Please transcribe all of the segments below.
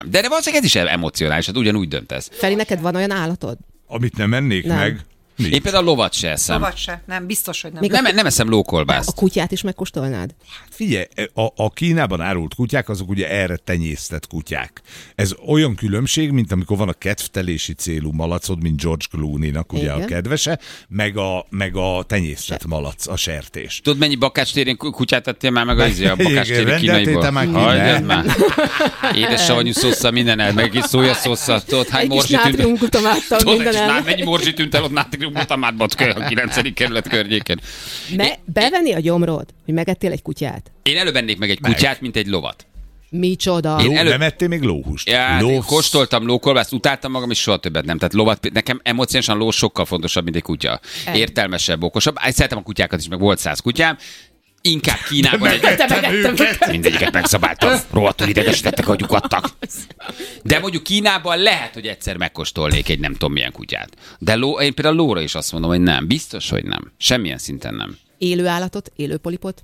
De valószínűleg ez is emocionális, hát ugyanúgy döntesz. Feri, neked van olyan állatod? Amit nem ennék meg? Nincs. Én például lovat se eszem. Lovat se. Nem, biztos, hogy nem. Nem eszem lókolbászt. A kutyát is megkóstolnád? Figyelj, a Kínában árult kutyák, azok ugye erre tenyésztett kutyák. Ez olyan különbség, mint amikor van a kedvtelési célú malacod, mint George Clooney-nak ugye a kedvese, meg a tenyésztett malac, a sertés. Tudod, mennyi bakácstérén kutyát tettél már meg a bakácstéri kínaiból? Hagyjad már. Édes savanyú szószal minden el, meg egy szójaszószal. Tudod, hány morzsi tűnt el? Mennyi morzsi tűnt el ott nátriumglutamátban a 9. kerület környéken. Bevenni a gyomrod, hogy megettél egy kutyát? Én előbb ennék meg egy kutyát, mint egy lovat. Micsoda? Nem ettél még lóhúst? Kóstoltam lókolbászt, utáltam magam, és soha többet nem. Tehát lovat, nekem emocionálisan ló sokkal fontosabb, mint egy kutya. Értelmesebb, okosabb. Szeretem a kutyákat is, meg volt 100 kutyám. Inkább Kínában mindegyiket megszabáltam. Rohadtul idegesítettek, hogy lyukadtak. De mondjuk Kínában lehet, hogy egyszer megkóstolnék egy nem tudom milyen kutyát. De én például lóra is azt mondom, hogy nem. Biztos, hogy nem. Semmilyen szinten nem. Élő állatot? Élő polipot?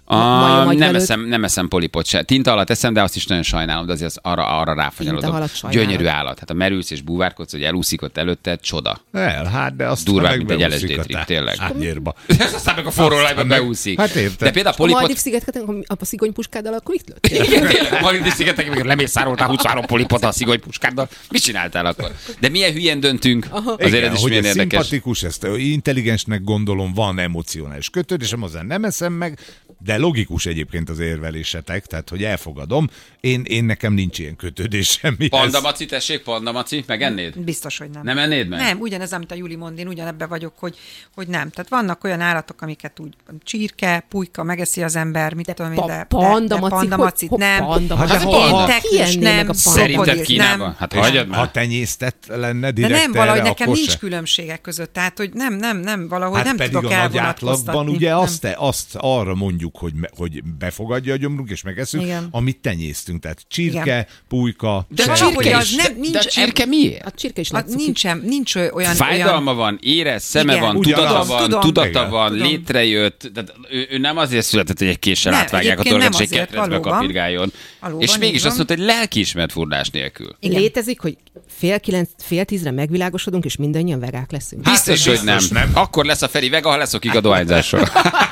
Nem eszem polipot se. Tinta alatt eszem, de azt is nagyon sajnálom, de azért arra ráfanyalodom. Gyönyörű állat. Hát a merülsz és búvárkodsz, hogy elúszik ott előtte, csoda. Hát de azt durvább, mint egy LSD trip, tényleg. Aztán meg a forró olajba beúszik. Hát érted. De például a polipot... A Maldív-szigeteken, a szigonypuskáddal, akkor mit lőtt? Igen, tényleg, a Maldív-szigeteken, amikor lemészároltál 23 polipot a szigonypuskáddal. Mit csináltál akkor? De milyen hülyen döntünk? Azért ez is milyen érdekes. Szimpatikus, ezt intelligensnek gondolom, van emocionális kötődésem, azon nem eszem meg, de logikus egyébként az érvelésetek, tehát hogy elfogadom. Én nekem nincs ilyen kötődésem. Panda Maci, tessék, Panda Maci, megennéd? Biztos, hogy nem. Nem ennéd meg? Nem, ugyanez, amit a Juli mond, én ugyanebben vagyok, hogy nem. Tehát vannak olyan állatok, amiket úgy csirke, pulyka, megeszi az ember, mit tudom én, de Panda macit nem. Teknős nem. Szerinted Kínában? Hát hagyjad már. Ha tenyésztett lenne direkt de nem, valahogy nekem nincs se. Különbségek között. Tehát, hogy nem, valahogy hát nem tudok elvonatkoztatni. Ugye azt arra mondjuk, hogy befogadja a gyomrunk és megeszünk, amit tenyésztünk. Tehát csirke, pulyka. De valahogy az nem, nincs. De a csirke miért? A csirke is nincs olyan... Fájdalma van, érez, szeme van, tudata van, létrejött. Tehát ő nem azért született, hogy egy késsel átvágják a torkát, és egy ketrecbe kapirgáljon. És mégis azt mondta, hogy lelkiismert furdás nélkül. Létezik, hogy 8:30-9:00-re megvilágosodunk, és mindannyian vegák leszünk? Biztos, hogy nem. Akkor lesz a Feri vega, ha leszokik a dohányzásról.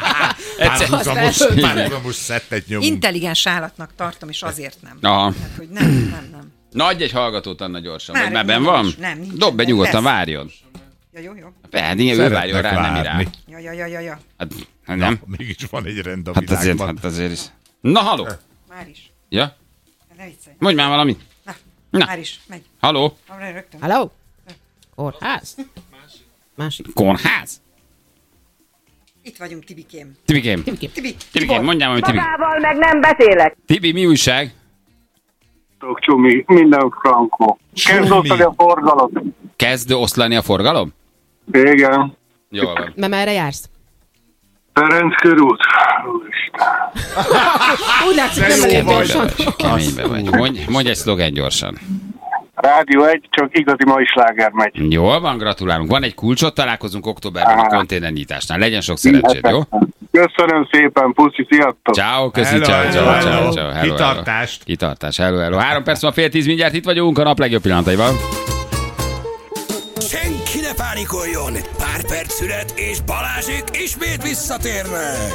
Párhuzamos szettet nyomunk. Intelligens állatnak tartom, és azért nem. Aha. Tehát, hogy nem. Na, adj egy hallgatót, Anna, gyorsan. Vagy már benn van? Nem. Dob be nyugodtan, várjon. Ja, jó. Pedig ő várjon rá, nem irá. Ja. Hát nem. Mégis van egy rend a világban. Hát azért is. Na, haló. Már is. Ja? Ne viccelj. Mondj már valamit. Na. Már is, megy. Haló. Halló? Kórház? Másik. Kórház? Itt vagyunk, Tibikém. Tibikém, mondjál valamit, Tibi. Magával meg nem beszélek. Tibi, mi újság? Csumi, minden frankó. Kezd osztani a forgalom. Kezd oszlani a forgalom? Igen. Jól van. Mert merre jársz? Ferenc körút. Úgy látszik, nem elég gyorsan. Keménybe vagy. Mondj egy szlogán gyorsan. Rádió 1, csak igazi mai sláger megy. Jól van, gratulálunk. Van egy kulcsot, találkozunk októberben a konténernyitásnál. Legyen sok szerencsét, jó? Köszönöm szépen, puszi, sziasztok! Ciao, köszi, ciao. Kitartást. Hello. 3 perc van, 9:30, mindjárt itt vagyunk a nap legjobb pillanataival. Senki ne pánikoljon! Pár perc szület és Balázsék ismét visszatérnek!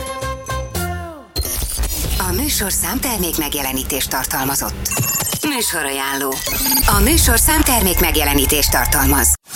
A műsorszám termék megjelenítést tartalmazott. Műsorajánló. A műsorszám termék megjelenítést tartalmaz.